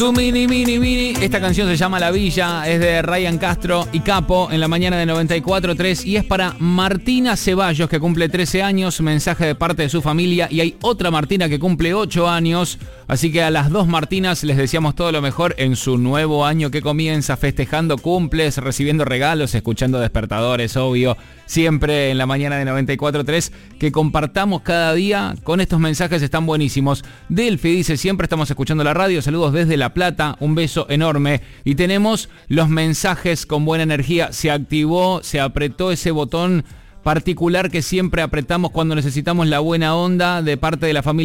Tu mini. Esta canción se llama La Villa, es de Ryan Castro y Capo en la mañana de 94.3 y es para Martina Ceballos, que cumple 13 años, mensaje de parte de su familia, y hay otra Martina que cumple 8 años, así que a las dos Martinas les deseamos todo lo mejor en su nuevo año que comienza, festejando cumples, recibiendo regalos, escuchando despertadores, obvio, siempre en la mañana de 94.3, que compartamos cada día con estos mensajes, están buenísimos. Delphi dice, siempre estamos escuchando la radio, saludos desde La Plata, un beso enorme. Y tenemos los mensajes con buena energía, se activó, se apretó ese botón particular que siempre apretamos cuando necesitamos la buena onda de parte de la familia